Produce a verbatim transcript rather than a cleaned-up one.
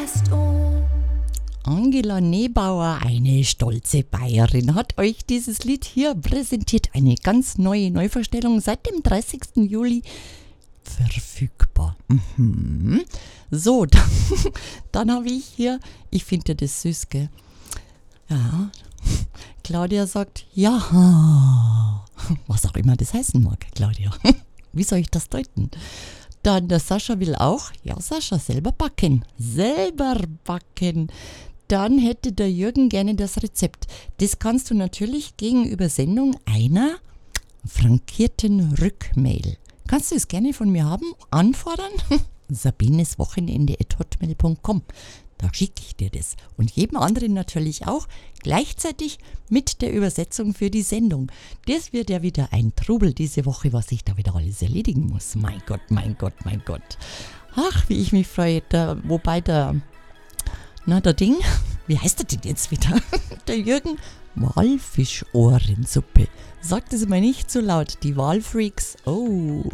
Angela Nebauer, eine stolze Bayerin, hat euch dieses Lied hier präsentiert. Eine ganz neue Neuvorstellung seit dem dreißigsten Juli verfügbar. Mhm. So, dann, dann habe ich hier, ich finde das süß, gell? Ja, Claudia sagt, ja, was auch immer das heißen mag, Claudia. Wie soll ich das deuten? Dann der Sascha will auch, ja Sascha, selber backen, selber backen. Dann hätte der Jürgen gerne das Rezept. Das kannst du natürlich gegen Übersendung einer frankierten Rückmail. Kannst du es gerne von mir haben, anfordern? sabineswochenende at hotmail punkt com. Da schicke ich dir das. Und jedem anderen natürlich auch, gleichzeitig mit der Übersetzung für die Sendung. Das wird ja wieder ein Trubel diese Woche, was ich da wieder alles erledigen muss. Mein Gott, mein Gott, mein Gott. Ach, wie ich mich freue. Da, wobei der, na der Ding, wie heißt der denn jetzt wieder? Der Jürgen, Walfischohrensuppe. Sagt es mal nicht so laut, die Walfreaks. Oh.